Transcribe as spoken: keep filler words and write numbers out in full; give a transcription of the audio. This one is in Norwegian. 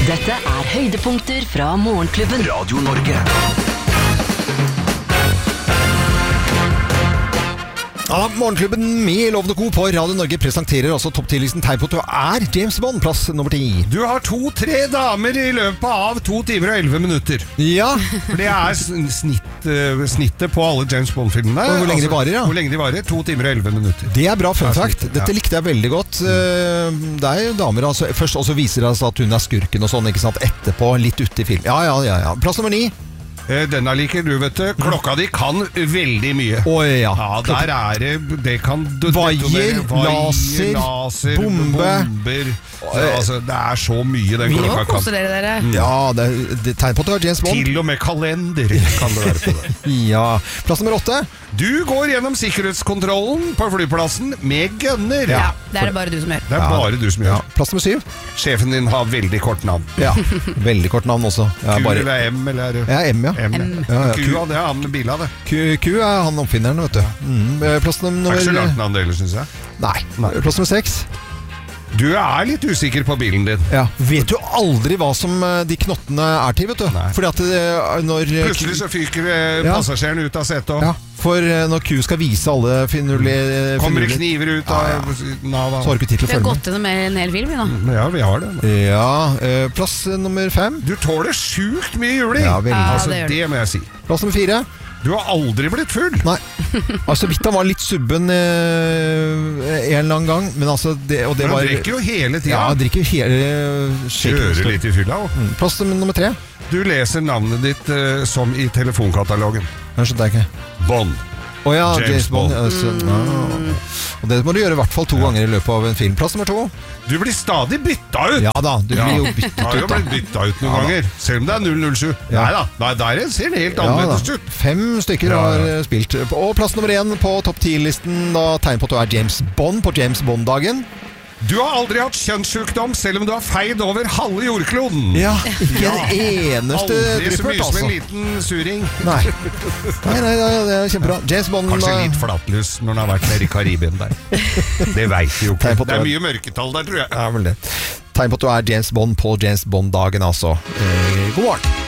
Dette er høydepunkter fra Morgenklubben. Radio Norge. Ja, Morgenklubben med Lovende Co på Radio Norge presenterer også topp ti-listen tegn på at du er James Bond, plass nummer ti. Du har to-tre damer i løpet av to timer og elleve minutter. Ja. For det er snitt, uh, snittet på alle James Bond-filmene. Og hvor lenge de varer, ja. Hvor lenge de varer, to timer og elleve minutter. Det er bra fun fact. Ja. Dette likte jeg veldig godt. Det er jo damer, altså. Først også viser det at hun er skurken og sånn, ikke sant? Etterpå, litt ute i film. Ja, ja, ja, ja. Plass nummer ni. Denne liker du, vet du. Klokka di kan veldig mye. Å ja. Ja, der er det Det kan Vaier, laser, laser, bombe. bomber. Så, altså, det er så mye den Nå klokka kan. koser dere dere. Ja, det er, det er tegn på at du er James Bond. Til og med kalender kan det være på det. Ja. Plass nummer åtte. Du går gjennom sikkerhetskontrollen på flyplassen med gunner. Ja, det er det bare du som gjør. Det er Ja. bare du som gjør. Plass nummer syv. Sjefen din har veldig kort navn. Ja. Veldig kort navn også. Ja, Q bare... eller M eller ja, M, ja. M. M. Ja, ja. Q, det er han med bila, det. Q, Q er han oppfinneren, vet du. Mm. Plass Det er ikke så nummer... langt navn det heller, synes jeg. Nei. Plass nummer seks. Du er litt usikker på bilen din. Ja. Vet du aldri hva som eh, de knottene er til, vet du? Nei. Fordi at eh, når eh, Plutselig så fyker eh, Ja. passasjeren ut av setet og Ja, for eh, når Q skal vise alle finurlige kommer det finurlige- kniver ut av Ja, Nav. Så har du ikke tid til å Vi har følge med. gått gjennom en hel film, vi da. Ja, vi har det. Ja, eh, plass nummer fem. Du tåler sjukt mye juling. Ja, veldig. Ja, altså, det gjør du. det må jeg si. Plass nummer fire. Du har aldri blitt full. Nei. Altså, vidt han var litt subben eh, en eller annen gang, men altså det, og det Men var... du drikker jo hele tida. Ja, han drikker hele Kjører litt i fylla. Og. Mm. Plass nummer tre. Du leser navnet ditt eh, som i telefonkatalogen. Jeg skjønte ikke. Bond. Å ja, James James Bond. Bond. Ja, så, ja. Og det må du gjøre i hvert fall to ganger i løpet av en film. Plass nummer to. Du blir stadig bytta ut. Ja da, du blir jo Du byttet har jo ut da. blitt bytta ut noen Ja, da. ganger. Selv om det er null null sju. Ja. Nei da, nei, der ser det helt Ja, annerledes da. ut. Fem stykker Ja, har ja. eh, spilt. Og plass nummer én på topp ti-listen, da tegn på at du er James Bond på James Bond-dagen. Du har aldri hatt kjønnssykdom, selv om du har feid over halve jordkloden. Ja, ikke en eneste Aldri så dryppert, mye som altså. en liten suring. Nei. Nei, nei, nei, det er kjempebra. James Bond... Kanskje eh, litt flatlus når han har vært nede i Karibien der. Det vet vi jo ikke. Tegn på at Det er du er- mye mørketall der, tror jeg. Ja, vel det. Tegn på at du er James Bond på James Bond-dagen, altså. Eh, god morgen.